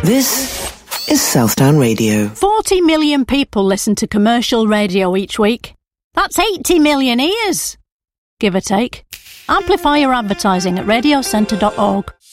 This is Southdown Radio. 40 million people listen to commercial radio each week. That's 80 million ears, give or take. Amplify your advertising at radiocentre.org.